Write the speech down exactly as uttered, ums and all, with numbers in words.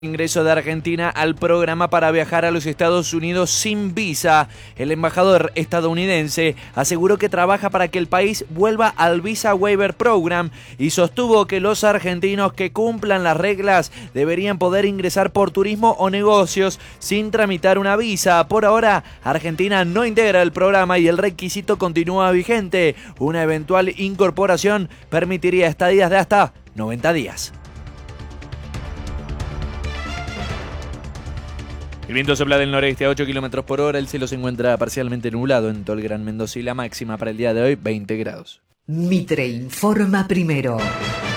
Ingreso de Argentina al programa para viajar a los Estados Unidos sin visa. El embajador estadounidense aseguró que trabaja para que el país vuelva al Visa Waiver Program y sostuvo que los argentinos que cumplan las reglas deberían poder ingresar por turismo o negocios sin tramitar una visa. Por ahora, Argentina no integra el programa y el requisito continúa vigente. Una eventual incorporación permitiría estadías de hasta noventa días. El viento sopla del noreste a ocho kilómetros por hora, el cielo se encuentra parcialmente nublado en todo el Gran Mendoza y la máxima para el día de hoy veinte grados. Mitre informa primero.